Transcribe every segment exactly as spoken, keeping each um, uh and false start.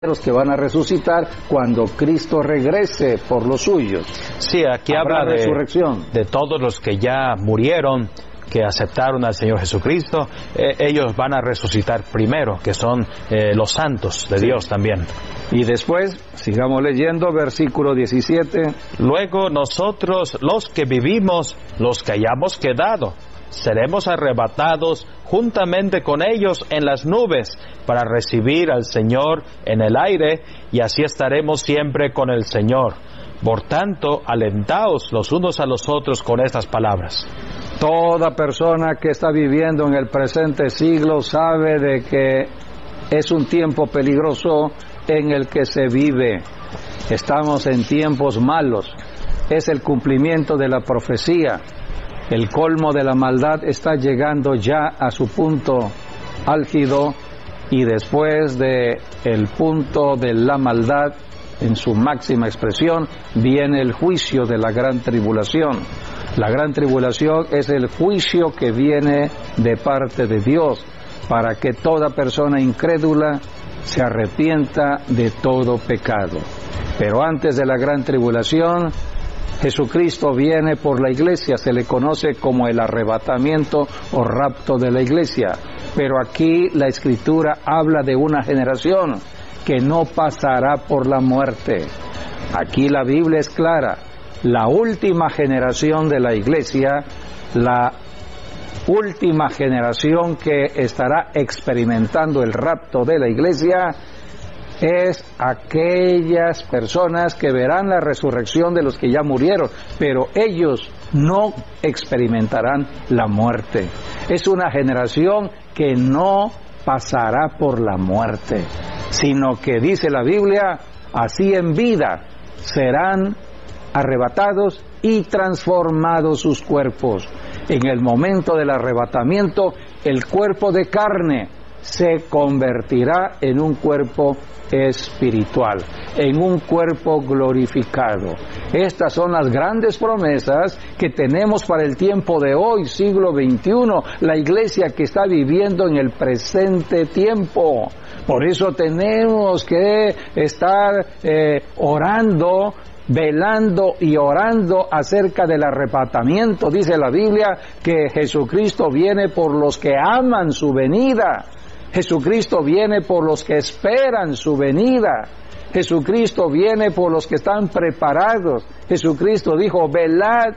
que van a resucitar cuando Cristo regrese por los suyos. Sí, aquí Habrá habla de, resurrección. de todos los que ya murieron, que aceptaron al Señor Jesucristo. Eh, ellos van a resucitar primero, que son eh, los santos de Sí. Dios también. Y después, sigamos leyendo, versículo diecisiete. Luego nosotros, los que vivimos, los que hayamos quedado, seremos arrebatados juntamente con ellos en las nubes para recibir al Señor en el aire, y así estaremos siempre con el Señor. Por tanto, alentaos los unos a los otros con estas palabras. Toda persona que está viviendo en el presente siglo sabe de que es un tiempo peligroso en el que se vive. Estamos en tiempos malos. Es el cumplimiento de la profecía. El colmo de la maldad está llegando ya a su punto álgido, y después de el punto de la maldad en su máxima expresión viene el juicio de la gran tribulación. La gran tribulación es el juicio que viene de parte de Dios para que toda persona incrédula se arrepienta de todo pecado. Pero antes de la gran tribulación, Jesucristo viene por la iglesia. Se le conoce como el arrebatamiento o rapto de la iglesia. Pero aquí la Escritura habla de una generación que no pasará por la muerte. Aquí la Biblia es clara. La última generación de la iglesia, la última generación que estará experimentando el rapto de la iglesia, es aquellas personas que verán la resurrección de los que ya murieron, pero ellos no experimentarán la muerte. Es una generación que no pasará por la muerte, sino que, dice la Biblia, así en vida serán arrebatados y transformados sus cuerpos. En el momento del arrebatamiento, el cuerpo de carne se convertirá en un cuerpo espiritual, en un cuerpo glorificado. Estas son las grandes promesas que tenemos para el tiempo de hoy, siglo veintiuno, la iglesia que está viviendo en el presente tiempo. Por eso tenemos que estar eh, orando, velando y orando acerca del arrebatamiento. Dice la Biblia que Jesucristo viene por los que aman su venida. Jesucristo viene por los que esperan su venida. Jesucristo viene por los que están preparados. Jesucristo dijo, velad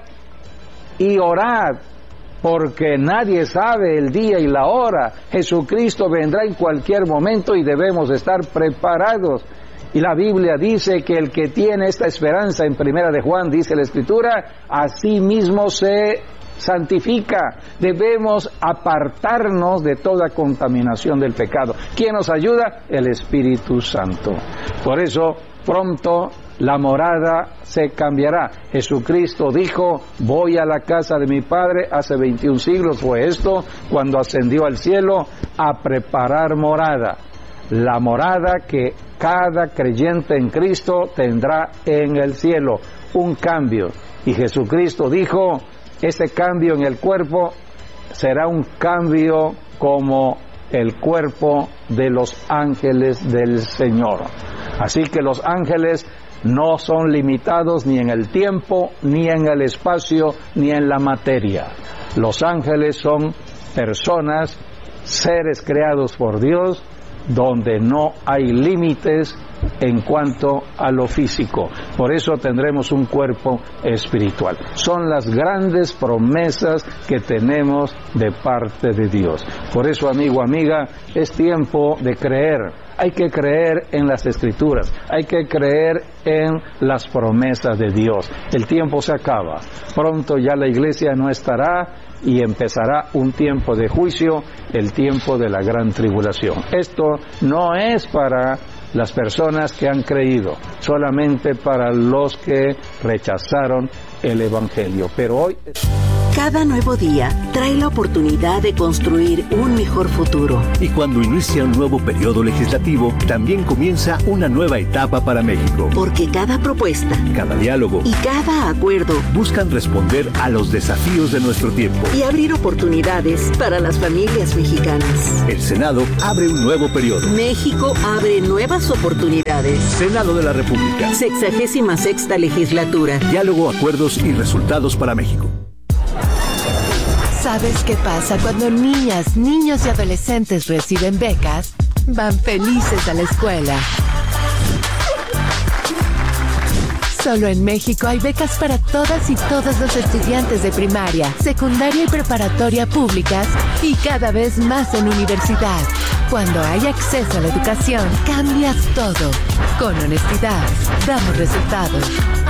y orad, porque nadie sabe el día y la hora. Jesucristo vendrá en cualquier momento y debemos estar preparados. Y la Biblia dice que el que tiene esta esperanza, en Primera de Juan dice la Escritura, a sí mismo se santifica. Debemos apartarnos de toda contaminación del pecado. ¿Quién nos ayuda? El Espíritu Santo. Por eso, pronto la morada se cambiará. Jesucristo dijo, voy a la casa de mi Padre, hace veintiún siglos fue esto, cuando ascendió al cielo, a preparar morada. La morada que cada creyente en Cristo tendrá en el cielo, un cambio. Y Jesucristo dijo, ese cambio en el cuerpo será un cambio como el cuerpo de los ángeles del Señor. Así que los ángeles no son limitados ni en el tiempo, ni en el espacio, ni en la materia. Los ángeles son personas, seres creados por Dios, donde no hay límites en cuanto a lo físico. Por eso tendremos un cuerpo espiritual. Son las grandes promesas que tenemos de parte de Dios. Por eso, amigo, amiga, es tiempo de creer. Hay que creer en las Escrituras, hay que creer en las promesas de Dios. El tiempo se acaba. Pronto ya la iglesia no estará y empezará un tiempo de juicio, el tiempo de la gran tribulación. Esto no es para las personas que han creído, solamente para los que rechazaron el Evangelio. Pero hoy Cada nuevo día trae la oportunidad de construir un mejor futuro. Y cuando inicia un nuevo periodo legislativo, también comienza una nueva etapa para México. Porque cada propuesta, cada diálogo y cada acuerdo buscan responder a los desafíos de nuestro tiempo y abrir oportunidades para las familias mexicanas. El Senado abre un nuevo periodo. México abre nuevas oportunidades. Senado de la República. Sexagésima sexta legislatura. Diálogo, acuerdos y resultados para México. ¿Sabes qué pasa cuando niñas, niños y adolescentes reciben becas? Van felices a la escuela. Solo en México hay becas para todas y todos los estudiantes de primaria, secundaria y preparatoria públicas y cada vez más en universidad. Cuando hay acceso a la educación, cambias todo. Con honestidad, damos resultados.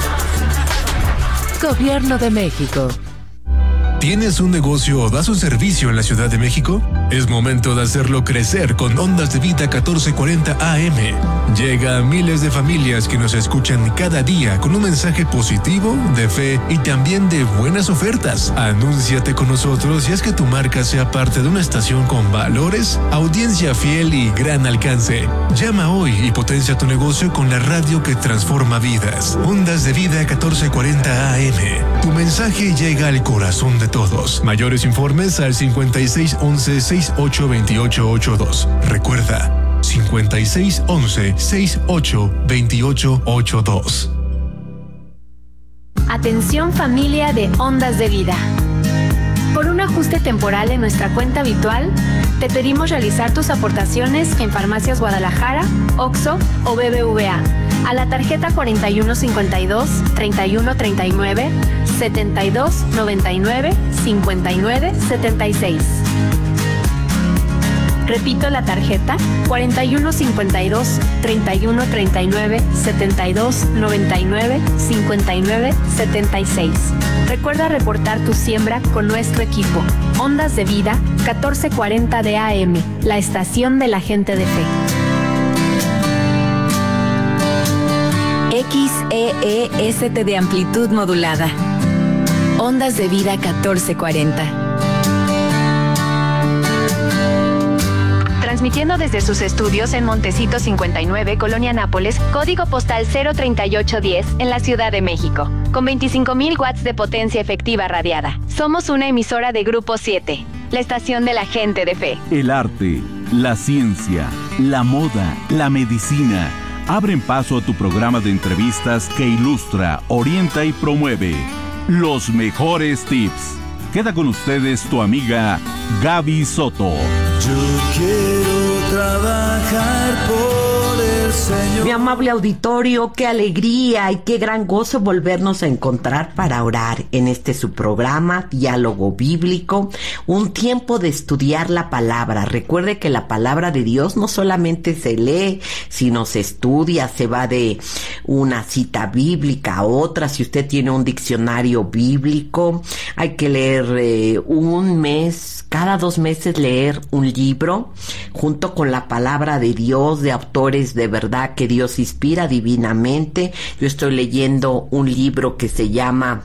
Gobierno de México. ¿Tienes un negocio o das un servicio en la Ciudad de México? Es momento de hacerlo crecer con Ondas de Vida catorce cuarenta A M. Llega a miles de familias que nos escuchan cada día con un mensaje positivo, de fe y también de buenas ofertas. Anúnciate con nosotros y haz que tu marca sea parte de una estación con valores, audiencia fiel y gran alcance. Llama hoy y potencia tu negocio con la radio que transforma vidas. Ondas de Vida catorce cuarenta A M. Tu mensaje llega al corazón de todos. Mayores informes al cincuenta y seis once sesenta y ocho veintiocho ochenta y dos. Recuerda, cincuenta y seis once sesenta y ocho veintiocho ochenta y dos. Atención familia de Ondas de Vida. Por un ajuste temporal en nuestra cuenta habitual, te pedimos realizar tus aportaciones en Farmacias Guadalajara, Oxxo o B B V A a la tarjeta cuarenta y uno cincuenta y dos, treinta y uno treinta y nueve, setenta y dos noventa y nueve, cincuenta y nueve setenta y seis. Repito la tarjeta cuarenta y uno cincuenta y dos, treinta y uno treinta y nueve, setenta y dos noventa y nueve, cincuenta y nueve setenta y seis. Recuerda reportar tu siembra con nuestro equipo. Ondas de Vida catorce cuarenta de A M, la estación de la gente de fe. X E E S T de amplitud modulada. Ondas de Vida catorce cuarenta. Transmitiendo desde sus estudios en Montecito cincuenta y nueve, Colonia Nápoles, código postal cero treinta y ocho diez, en la Ciudad de México, con veinticinco mil watts de potencia efectiva radiada. Somos una emisora de Grupo siete, la estación de la gente de fe. El arte, la ciencia, la moda, la medicina abren paso a tu programa de entrevistas que ilustra, orienta y promueve los mejores tips. Queda con ustedes tu amiga Gaby Soto. Yo quiero trabajar por el Señor. Mi amable auditorio, qué alegría y qué gran gozo volvernos a encontrar para orar en este su programa, Diálogo Bíblico, un tiempo de estudiar la palabra. Recuerde que la palabra de Dios no solamente se lee, sino se estudia, se va de una cita bíblica a otra. Si usted tiene un diccionario bíblico, hay que leer eh, un mes, cada dos meses leer un libro junto con la palabra de Dios, de autores de verdad que Dios inspira divinamente. Yo estoy leyendo un libro que se llama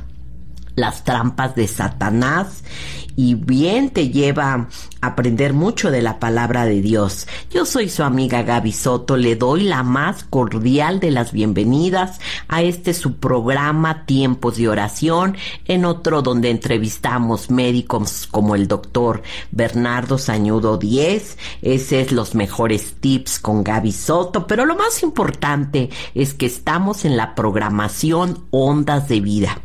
Las trampas de Satanás y bien te lleva a aprender mucho de la palabra de Dios. Yo soy su amiga Gaby Soto, le doy la más cordial de las bienvenidas a este su programa Tiempos de Oración, en otro donde entrevistamos médicos como el doctor Bernardo Sañudo Díez. Ese es los mejores tips con Gaby Soto, pero lo más importante es que estamos en la programación Ondas de Vida.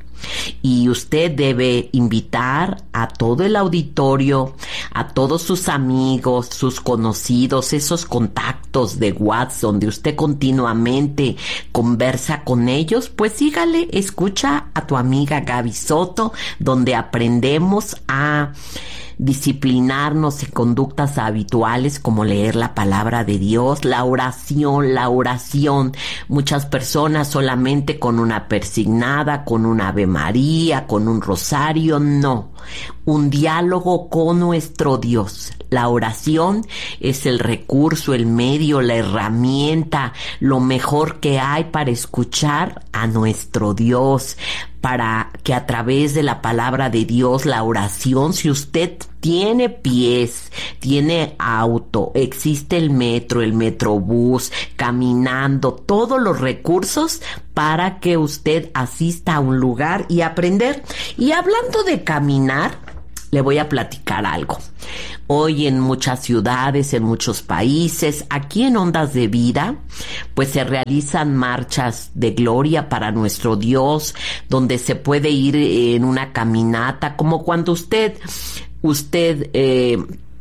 Y usted debe invitar a todo el auditorio, a todos sus amigos, sus conocidos, esos contactos de WhatsApp donde usted continuamente conversa con ellos, pues sígale, escucha a tu amiga Gaby Soto, donde aprendemos a disciplinarnos en conductas habituales como leer la palabra de Dios, la oración, la oración. Muchas personas solamente con una persignada, con una Ave María, con un rosario, no. Un diálogo con nuestro Dios. La oración es el recurso, el medio, la herramienta, lo mejor que hay para escuchar a nuestro Dios, para que a través de la palabra de Dios, la oración, si usted tiene pies, tiene auto, existe el metro, el metrobús, caminando, todos los recursos para que usted asista a un lugar y aprender. Y hablando de caminar, le voy a platicar algo. Hoy en muchas ciudades, en muchos países, aquí en Ondas de Vida, pues se realizan marchas de gloria para nuestro Dios, donde se puede ir en una caminata, como cuando usted, usted, eh,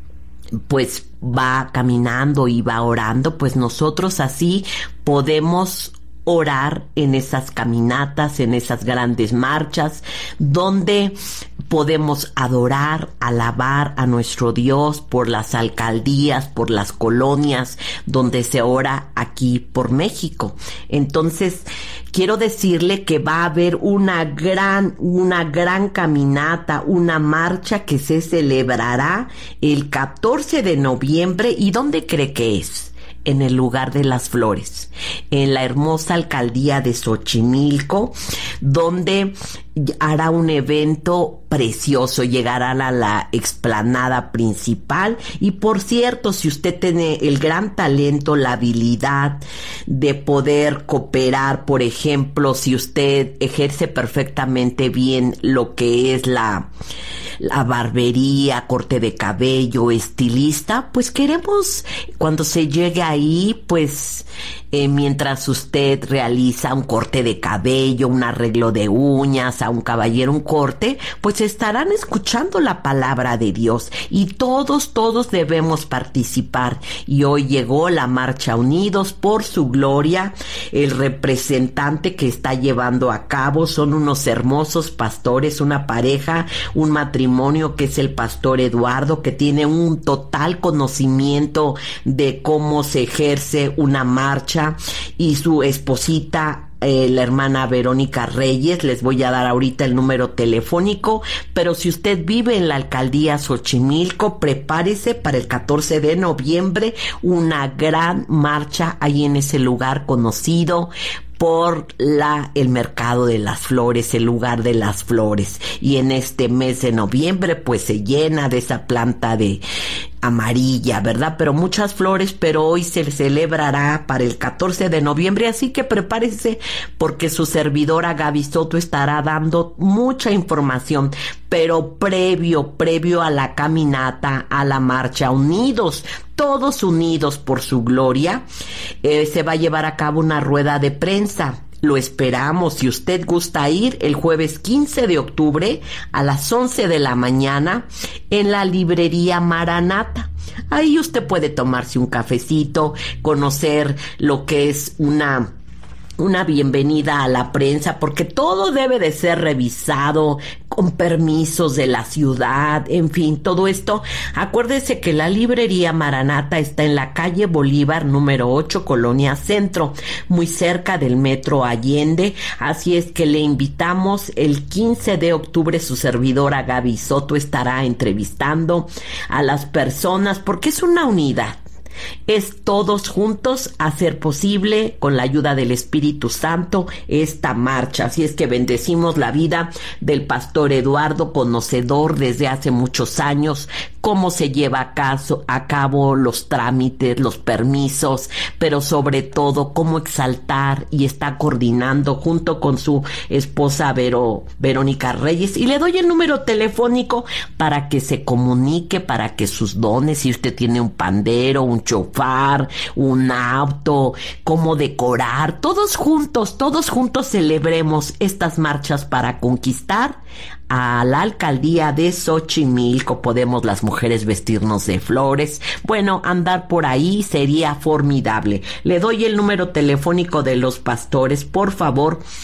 pues va caminando y va orando, pues nosotros así podemos orar en esas caminatas, en esas grandes marchas, donde podemos adorar, alabar a nuestro Dios por las alcaldías, por las colonias donde se ora aquí por México. Entonces, quiero decirle que va a haber una gran, una gran caminata, una marcha que se celebrará el catorce de noviembre. ¿Y dónde cree que es? En el lugar de las flores, en la hermosa alcaldía de Xochimilco, donde hará un evento precioso, llegará a la, la explanada principal. Y por cierto, si usted tiene el gran talento, la habilidad de poder cooperar, por ejemplo, si usted ejerce perfectamente bien lo que es la, la barbería, corte de cabello, estilista, pues queremos, cuando se llegue ahí, pues eh, mientras usted realiza un corte de cabello, un arreglo de uñas, a un caballero un corte, pues estarán escuchando la palabra de Dios, y todos, todos debemos participar. Y hoy llegó la Marcha Unidos por su Gloria. El representante que está llevando a cabo son unos hermosos pastores, una pareja, un matrimonio que es el pastor Eduardo, que tiene un total conocimiento de cómo se ejerce una marcha, y su esposita, Eh, la hermana Verónica Reyes. Les voy a dar ahorita el número telefónico, pero si usted vive en la alcaldía Xochimilco, prepárese para el catorce de noviembre, una gran marcha ahí en ese lugar conocido por la, el mercado de las flores, el lugar de las flores. Y en este mes de noviembre, pues se llena de esa planta de amarilla, ¿verdad? Pero muchas flores, pero hoy se celebrará para el catorce de noviembre, así que prepárese, porque su servidora Gaby Soto estará dando mucha información, pero previo, previo a la caminata, a la marcha, unidos, todos unidos por su gloria, eh, se va a llevar a cabo una rueda de prensa. Lo esperamos, si usted gusta ir, el jueves quince de octubre a las once de la mañana en la librería Maranata. Ahí usted puede tomarse un cafecito, conocer lo que es una... una bienvenida a la prensa, porque todo debe de ser revisado con permisos de la ciudad, en fin, todo esto. Acuérdese que la librería Maranata está en la calle Bolívar número ocho, Colonia Centro, muy cerca del metro Allende, así es que le invitamos el quince de octubre. Su servidora Gaby Soto estará entrevistando a las personas, porque es una unidad. Es todos juntos hacer posible, con la ayuda del Espíritu Santo, esta marcha. Así es que bendecimos la vida del pastor Eduardo, conocedor desde hace muchos años cómo se lleva a, caso, a cabo los trámites, los permisos, pero sobre todo cómo exaltar, y está coordinando junto con su esposa Vero, Verónica Reyes. Y le doy el número telefónico para que se comunique, para que sus dones, si usted tiene un pandero, un chofar, un auto, cómo decorar, todos juntos, todos juntos celebremos estas marchas para conquistar a la alcaldía de Xochimilco. Podemos las mujeres vestirnos de flores, bueno, andar por ahí sería formidable. Le doy el número telefónico de los pastores, por favor.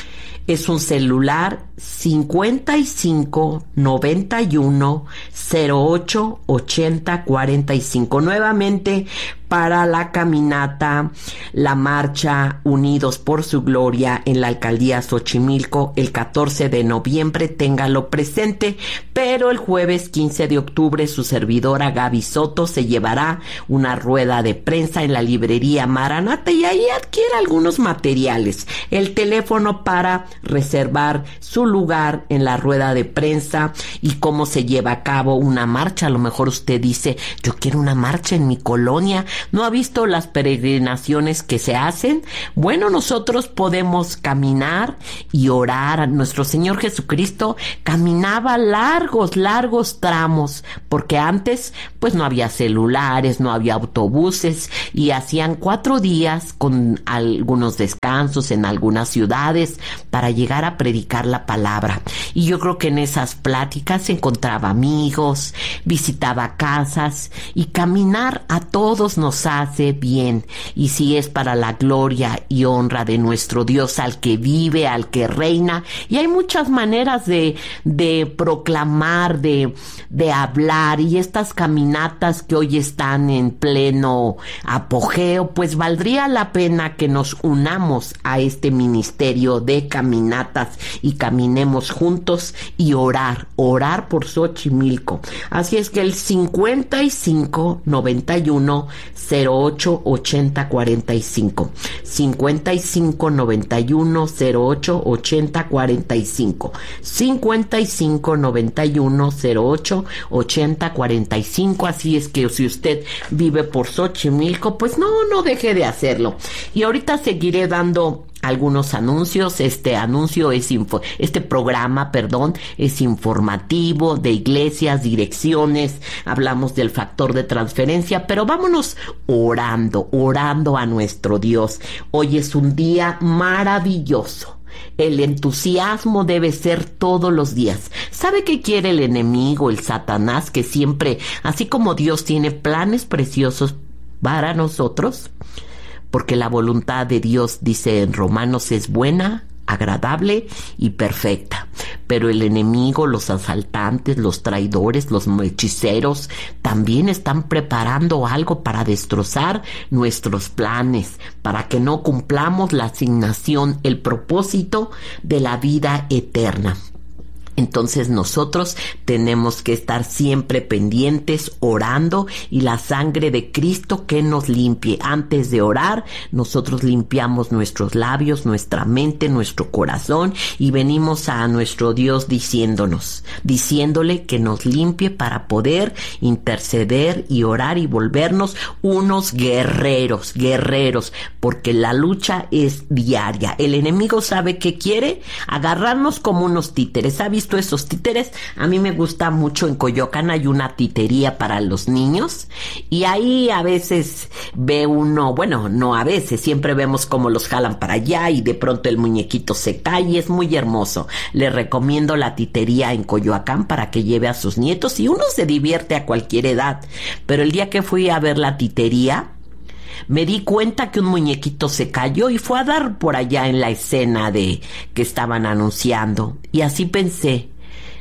Es un celular cincuenta y cinco noventa y uno cero ocho ochenta cuarenta y cinco. Nuevamente, para la caminata, la marcha Unidos por su Gloria en la alcaldía Xochimilco el catorce de noviembre, téngalo presente. Pero el jueves quince de octubre su servidora Gaby Soto se llevará una rueda de prensa en la librería Maranata y ahí adquiere algunos materiales. El teléfono para reservar su lugar en la rueda de prensa y cómo se lleva a cabo una marcha. A lo mejor usted dice, yo quiero una marcha en mi colonia. ¿No ha visto las peregrinaciones que se hacen? Bueno, nosotros podemos caminar y orar. Nuestro Señor Jesucristo caminaba largos, largos tramos, porque antes pues no había celulares, no había autobuses y hacían cuatro días con algunos descansos en algunas ciudades para llegar a predicar la palabra. Y yo creo que en esas pláticas se encontraba amigos, visitaba casas y caminar a todos nos hace bien. Y si es para la gloria y honra de nuestro Dios, al que vive, al que reina. Y hay muchas maneras de, de proclamar, de, de hablar, y estas caminatas que hoy están en pleno apogeo, pues valdría la pena que nos unamos a este ministerio de caminatas y caminemos juntos y orar, orar por Xochimilco. Así es que el cincuenta y cinco noventa y uno cero ocho ochenta cuarenta y cinco, cincuenta y cinco noventa y uno cero ocho ochenta cuarenta y cinco, cincuenta y cinco noventa y uno cero ocho ochenta cuarenta y cinco. Así es que si usted vive por Xochimilco, pues no, no deje de hacerlo. Y ahorita seguiré dando algunos anuncios. Este anuncio es info, este programa, perdón, es informativo de iglesias, direcciones, hablamos del factor de transferencia, pero vámonos orando, orando a nuestro Dios. Hoy es un día maravilloso. El entusiasmo debe ser todos los días. ¿Sabe qué quiere el enemigo, el Satanás, que siempre, así como Dios tiene planes preciosos para nosotros? Porque la voluntad de Dios, dice en Romanos, es buena, agradable y perfecta. Pero el enemigo, los asaltantes, los traidores, los hechiceros, también están preparando algo para destrozar nuestros planes, para que no cumplamos la asignación, el propósito de la vida eterna. Entonces nosotros tenemos que estar siempre pendientes, orando, y la sangre de Cristo que nos limpie. Antes de orar, nosotros limpiamos nuestros labios, nuestra mente, nuestro corazón, y venimos a nuestro Dios diciéndonos, diciéndole que nos limpie para poder interceder y orar y volvernos unos guerreros, guerreros, porque la lucha es diaria. El enemigo sabe que quiere agarrarnos como unos títeres. ¿Ha visto esos títeres? A mí me gusta mucho. En Coyoacán hay una titería para los niños y ahí a veces ve uno, bueno, no a veces, siempre vemos cómo los jalan para allá y de pronto el muñequito se cae y es muy hermoso. Le recomiendo la titería en Coyoacán para que lleve a sus nietos y uno se divierte a cualquier edad. Pero el día que fui a ver la titería, me di cuenta que un muñequito se cayó y fue a dar por allá en la escena de que estaban anunciando. Y así pensé,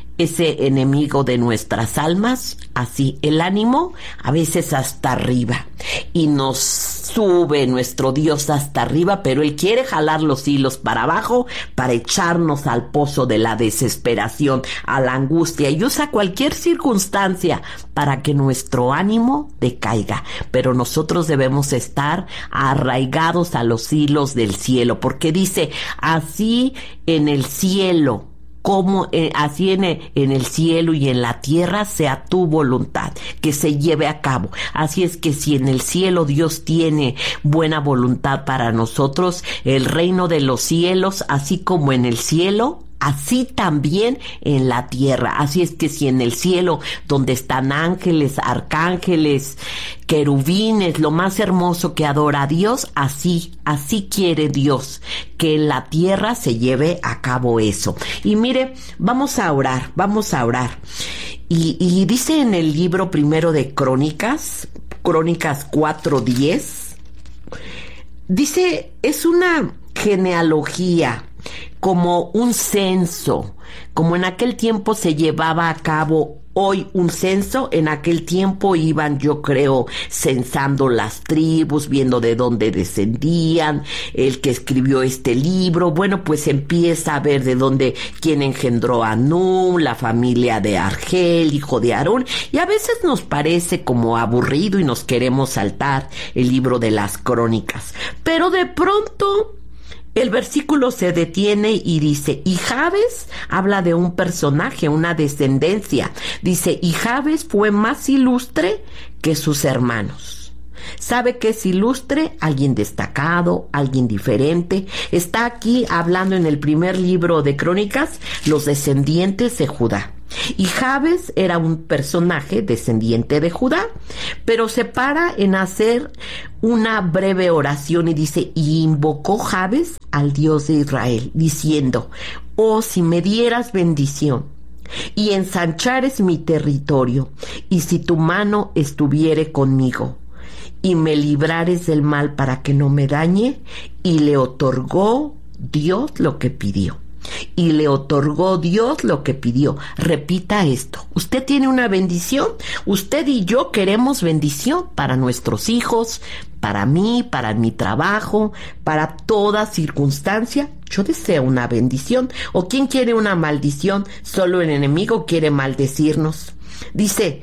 ese enemigo de nuestras almas, así el ánimo a veces hasta arriba, y nos sube nuestro Dios hasta arriba, pero él quiere jalar los hilos para abajo para echarnos al pozo de la desesperación, a la angustia, y usa cualquier circunstancia para que nuestro ánimo decaiga. Pero nosotros debemos estar arraigados a los hilos del cielo, porque dice, así en el cielo, como eh, así en el, en el cielo y en la tierra sea tu voluntad, que se lleve a cabo. Así es que si en el cielo Dios tiene buena voluntad para nosotros, el reino de los cielos, así como en el cielo, así también en la tierra. Así es que si en el cielo, donde están ángeles, arcángeles, querubines, lo más hermoso que adora a Dios, así, así quiere Dios que en la tierra se lleve a cabo eso. Y mire, vamos a orar, vamos a orar. Y, y dice en el libro primero de Crónicas, Crónicas cuatro diez, dice, es una genealogía como un censo, como en aquel tiempo se llevaba a cabo hoy un censo, en aquel tiempo iban, yo creo, censando las tribus, viendo de dónde descendían. El que escribió este libro, bueno, pues empieza a ver de dónde, quién engendró a Num, la familia de Argel, hijo de Aarón, y a veces nos parece como aburrido y nos queremos saltar el libro de las crónicas, pero de pronto el versículo se detiene y dice, y Jabes habla de un personaje, una descendencia. Dice, y Jabes fue más ilustre que sus hermanos. ¿Sabe qué es ilustre? Alguien destacado, alguien diferente. Está aquí hablando en el primer libro de Crónicas, los descendientes de Judá. Y Jabes era un personaje descendiente de Judá, pero se para en hacer una breve oración y dice, y invocó Jabes al Dios de Israel, diciendo, oh, si me dieras bendición y ensanchares mi territorio, y si tu mano estuviere conmigo, y me librares del mal para que no me dañe, y le otorgó Dios lo que pidió. Y le otorgó Dios lo que pidió. Repita esto. Usted tiene una bendición. Usted y yo queremos bendición para nuestros hijos, para mí, para mi trabajo, para toda circunstancia. Yo deseo una bendición. ¿O quién quiere una maldición? Solo el enemigo quiere maldecirnos. Dice,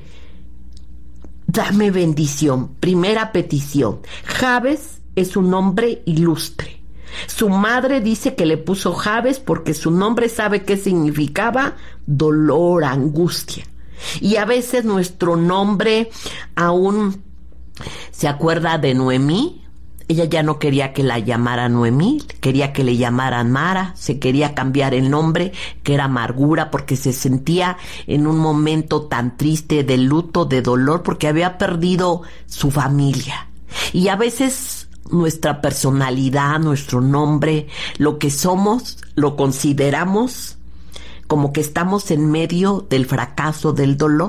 dame bendición. Primera petición. Jabes es un hombre ilustre. Su madre dice que le puso Jabes porque su nombre, ¿sabe qué significaba? Dolor, angustia. Y a veces nuestro nombre aún se acuerda de Noemí. Ella ya no quería que la llamara Noemí, quería que le llamaran Mara, se quería cambiar el nombre, que era amargura, porque se sentía en un momento tan triste de luto, de dolor, porque había perdido su familia. Y a veces nuestra personalidad, nuestro nombre, lo que somos, lo consideramos como que estamos en medio del fracaso, del dolor.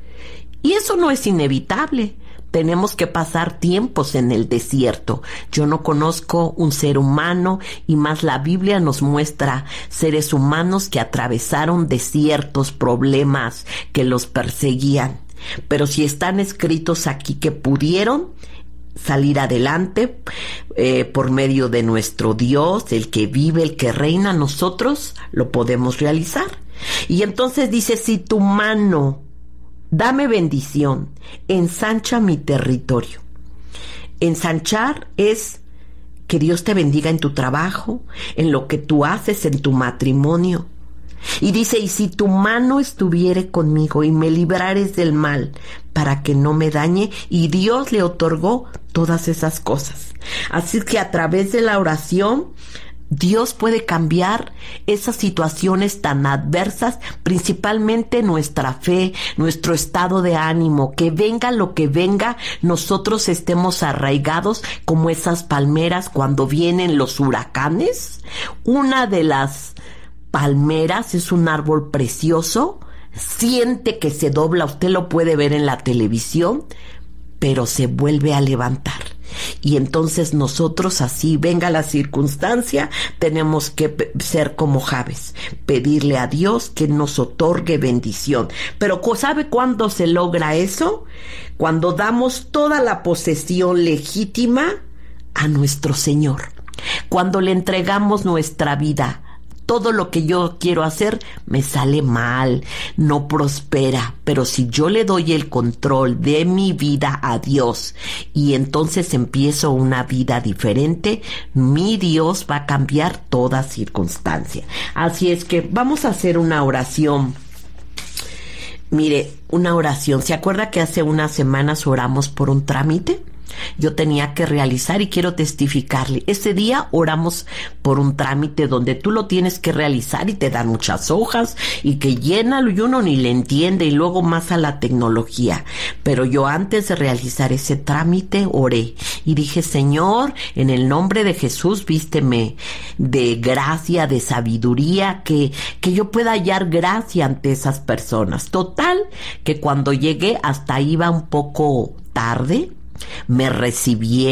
Y eso no es inevitable. Tenemos que pasar tiempos en el desierto. Yo no conozco un ser humano, y más la Biblia nos muestra seres humanos que atravesaron desiertos, problemas que los perseguían. Pero si están escritos aquí que pudieron salir adelante eh, por medio de nuestro Dios, el que vive, el que reina, nosotros lo podemos realizar. Y entonces dice, si tu mano, dame bendición, ensancha mi territorio. Ensanchar es que Dios te bendiga en tu trabajo, en lo que tú haces, en tu matrimonio. Y dice, y si tu mano estuviere conmigo y me librares del mal para que no me dañe, y Dios le otorgó todas esas cosas. Así que a través de la oración, Dios puede cambiar esas situaciones tan adversas, principalmente nuestra fe, nuestro estado de ánimo, que venga lo que venga, nosotros estemos arraigados como esas palmeras cuando vienen los huracanes. Una de las palmeras es un árbol precioso, siente que se dobla, usted lo puede ver en la televisión, pero se vuelve a levantar. Y entonces nosotros, así venga la circunstancia, tenemos que ser como Jabes, pedirle a Dios que nos otorgue bendición. Pero ¿sabe cuándo se logra eso? Cuando damos toda la posesión legítima a nuestro Señor, cuando le entregamos nuestra vida. Todo lo que yo quiero hacer me sale mal, no prospera, pero si yo le doy el control de mi vida a Dios y entonces empiezo una vida diferente, mi Dios va a cambiar toda circunstancia. Así es que vamos a hacer una oración. Mire, una oración. ¿Se acuerda que hace unas semanas oramos por un trámite? Yo tenía que realizar y quiero testificarle. Ese día oramos por un trámite donde tú lo tienes que realizar y te dan muchas hojas y que llénalo y uno ni le entiende y luego más a la tecnología. Pero yo antes de realizar ese trámite oré y dije, Señor, en el nombre de Jesús, vísteme de gracia, de sabiduría, que, que yo pueda hallar gracia ante esas personas. Total, que cuando llegué hasta iba un poco tarde. Me recibieron,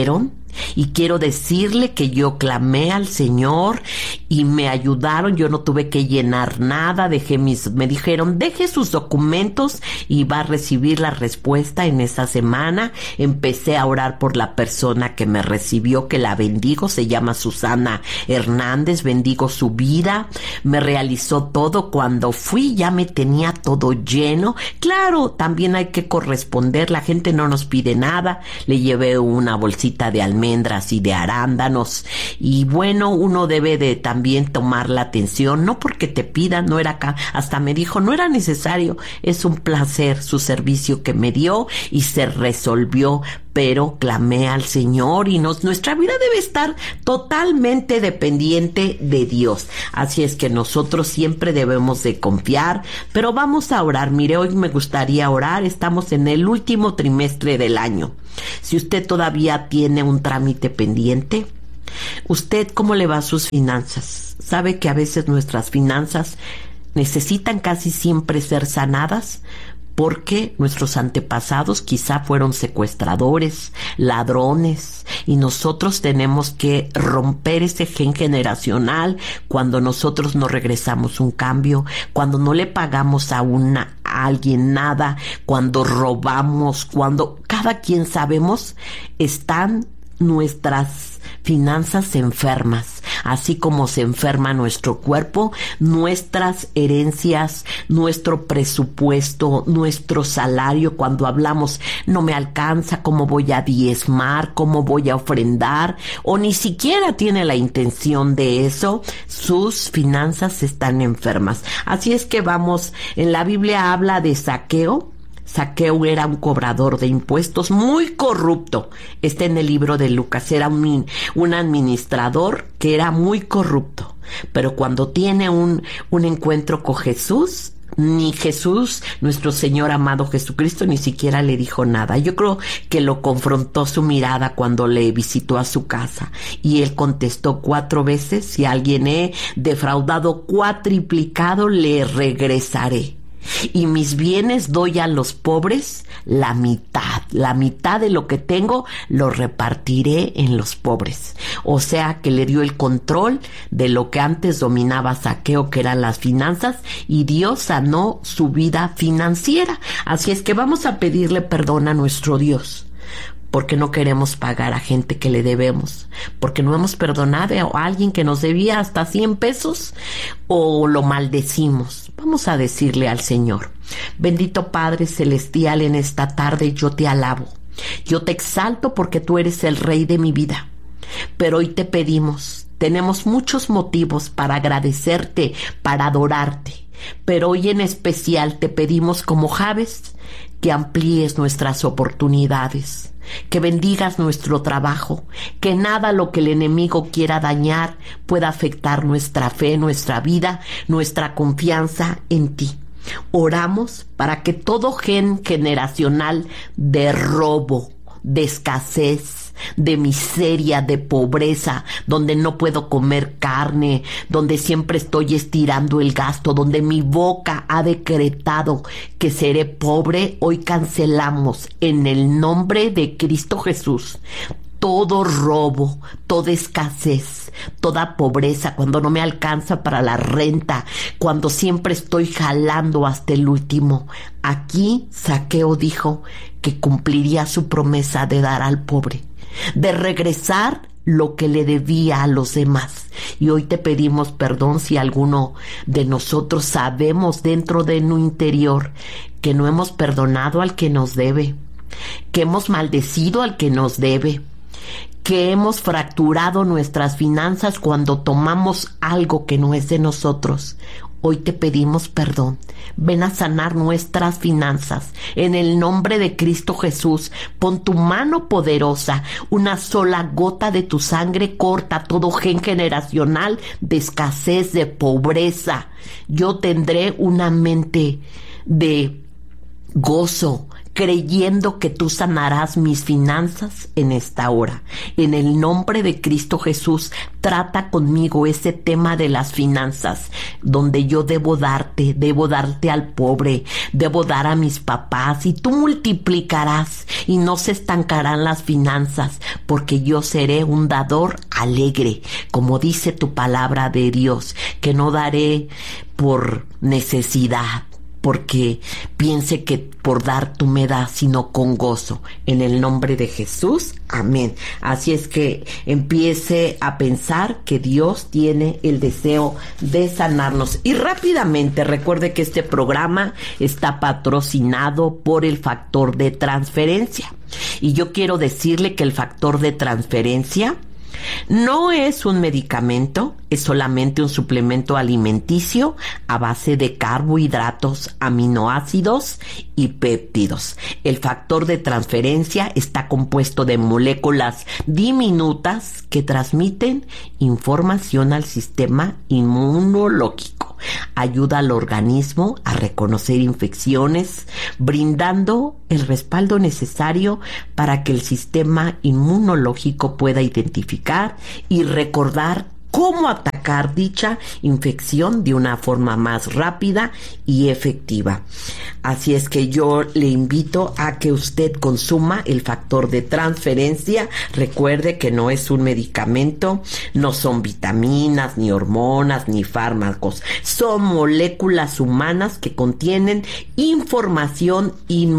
Y quiero decirle que yo clamé al Señor y me ayudaron. Yo no tuve que llenar nada. Dejé mis, me dijeron, deje sus documentos y va a recibir la respuesta en esa semana. Empecé a orar por la persona que me recibió, que la bendigo. Se llama Susana Hernández. Bendigo su vida. Me realizó todo. Cuando fui ya me tenía todo lleno. Claro, también hay que corresponder. La gente no nos pide nada. Le llevé una bolsita de almendras y de arándanos, y bueno, uno debe de también tomar la atención, no porque te pidan, no era acá, hasta me dijo, no era necesario, es un placer su servicio que me dio y se resolvió, pero clamé al Señor y nos, nuestra vida debe estar totalmente dependiente de Dios, así es que nosotros siempre debemos de confiar, pero vamos a orar. Mire, hoy me gustaría orar, estamos en el último trimestre del año. Si usted todavía tiene un trámite pendiente, ¿usted cómo le va a sus finanzas? ¿Sabe que a veces nuestras finanzas necesitan casi siempre ser sanadas? Porque nuestros antepasados quizá fueron secuestradores, ladrones, y nosotros tenemos que romper ese gen generacional cuando nosotros no regresamos un cambio, cuando no le pagamos a una a alguien nada, cuando robamos, cuando cada quien sabemos están nuestras finanzas enfermas, así como se enferma nuestro cuerpo, nuestras herencias, nuestro presupuesto, nuestro salario. Cuando hablamos, no me alcanza, cómo voy a diezmar, cómo voy a ofrendar, o ni siquiera tiene la intención de eso, sus finanzas están enfermas. Así es que vamos, en la Biblia habla de Zaqueo. Zaqueo era un cobrador de impuestos muy corrupto. Está en el libro de Lucas. Era un, un administrador que era muy corrupto. Pero cuando tiene un, un encuentro con Jesús, ni Jesús, nuestro Señor amado Jesucristo, ni siquiera le dijo nada. Yo creo que lo confrontó su mirada cuando le visitó a su casa. Y él contestó cuatro veces: si a alguien he defraudado cuatriplicado, le regresaré. Y mis bienes doy a los pobres la mitad, la mitad de lo que tengo lo repartiré en los pobres. O sea que le dio el control de lo que antes dominaba Zaqueo, que eran las finanzas, y Dios sanó su vida financiera. Así es que vamos a pedirle perdón a nuestro Dios, porque no queremos pagar a gente que le debemos, porque no hemos perdonado a alguien que nos debía hasta cien pesos, o lo maldecimos. Vamos a decirle al Señor: bendito Padre Celestial, en esta tarde yo te alabo, yo te exalto porque tú eres el Rey de mi vida. Pero hoy te pedimos, tenemos muchos motivos para agradecerte, para adorarte, pero hoy en especial te pedimos como Jabes que amplíes nuestras oportunidades, que bendigas nuestro trabajo, que nada lo que el enemigo quiera dañar pueda afectar nuestra fe, nuestra vida, nuestra confianza en ti. Oramos para que todo gen generacional de robo, de escasez, de miseria, de pobreza, donde no puedo comer carne, donde siempre estoy estirando el gasto, donde mi boca ha decretado que seré pobre, hoy cancelamos en el nombre de Cristo Jesús todo robo, toda escasez, toda pobreza, cuando no me alcanza para la renta, cuando siempre estoy jalando hasta el último. Aquí Zaqueo dijo que cumpliría su promesa de dar al pobre, de regresar lo que le debía a los demás. Y hoy te pedimos perdón si alguno de nosotros sabemos dentro de nuestro interior que no hemos perdonado al que nos debe, que hemos maldecido al que nos debe, que hemos fracturado nuestras finanzas cuando tomamos algo que no es de nosotros. Hoy te pedimos perdón. Ven a sanar nuestras finanzas. En el nombre de Cristo Jesús, pon tu mano poderosa. Una sola gota de tu sangre corta todo gen generacional de escasez, de pobreza. Yo tendré una mente de gozo, creyendo que tú sanarás mis finanzas en esta hora. En el nombre de Cristo Jesús, trata conmigo ese tema de las finanzas, donde yo debo darte, debo darte al pobre, debo dar a mis papás, y tú multiplicarás y no se estancarán las finanzas, porque yo seré un dador alegre, como dice tu palabra de Dios, que no daré por necesidad, porque piense que por dar tú me das, sino con gozo. En el nombre de Jesús, amén. Así es que empiece a pensar que Dios tiene el deseo de sanarnos. Y rápidamente recuerde que este programa está patrocinado por el factor de transferencia. Y yo quiero decirle que el factor de transferencia no es un medicamento, es solamente un suplemento alimenticio a base de carbohidratos, aminoácidos y péptidos. El factor de transferencia está compuesto de moléculas diminutas que transmiten información al sistema inmunológico. Ayuda al organismo a reconocer infecciones, brindando el respaldo necesario para que el sistema inmunológico pueda identificar y recordar cómo atacar dicha infección de una forma más rápida y efectiva. Así es que yo le invito a que usted consuma el factor de transferencia. Recuerde que no es un medicamento, no son vitaminas, ni hormonas, ni fármacos. Son moléculas humanas que contienen información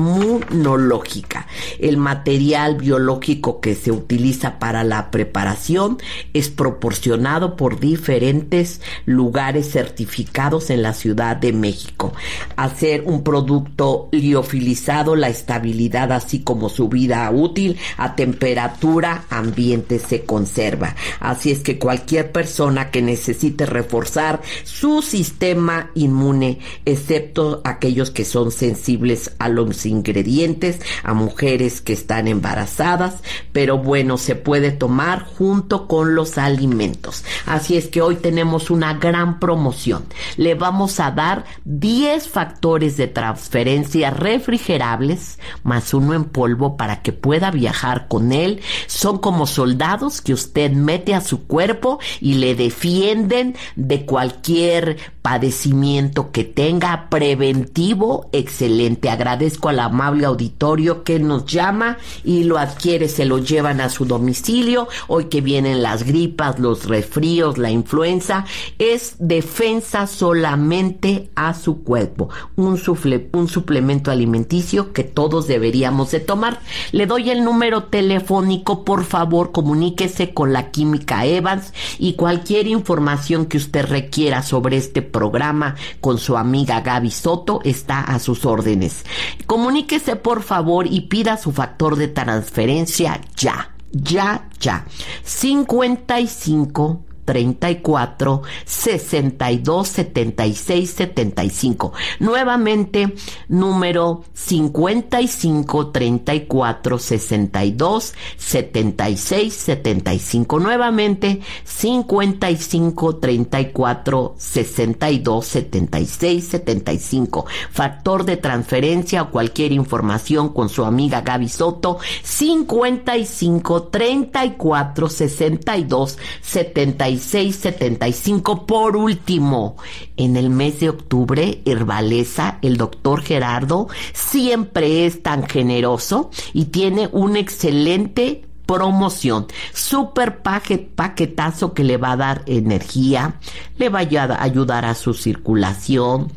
inmunológica. El material biológico que se utiliza para la preparación es proporcionado por diferentes lugares certificados en la Ciudad de México. Al ser un producto liofilizado, la estabilidad así como su vida útil a temperatura ambiente se conserva. Así es que cualquier persona que necesite reforzar su sistema inmune, excepto aquellos que son sensibles a los ingredientes, a mujeres que están embarazadas, pero bueno, se puede tomar junto con los alimentos. Así es que hoy tenemos una gran promoción. Le vamos a dar diez factores de transferencia refrigerables, más uno en polvo para que pueda viajar con él. Son como soldados que usted mete a su cuerpo y le defienden de cualquier padecimiento que tenga, preventivo, excelente. Agradezco al amable auditorio que nos llama y lo adquiere, se lo llevan a su domicilio. Hoy que vienen las gripas, los resfríos, la influenza, es defensa solamente a su cuerpo. Un, suple, un suplemento alimenticio que todos deberíamos de tomar. Le doy el número telefónico, por favor, comuníquese con la Química Evans y cualquier información que usted requiera sobre este programa con su amiga Gaby Soto está a sus órdenes. Comuníquese, por favor, y pida su factor de transferencia ya, ya, ya. cincuenta y cinco treinta y cuatro sesenta y dos setenta y seis setenta y cinco. Nuevamente, número cincuenta y cinco treinta y cuatro sesenta y dos setenta y seis setenta y cinco. Nuevamente, cincuenta y cinco treinta y cuatro sesenta y dos setenta y seis setenta y cinco. Factor de transferencia o cualquier información con su amiga Gaby Soto, cincuenta y cinco treinta y cuatro sesenta y dos setenta y seis setenta y cinco. Por último, en el mes de octubre, Herbaleza, el doctor Gerardo siempre es tan generoso y tiene un excelente promoción, super paquetazo que le va a dar energía, le va a ayudar a su circulación,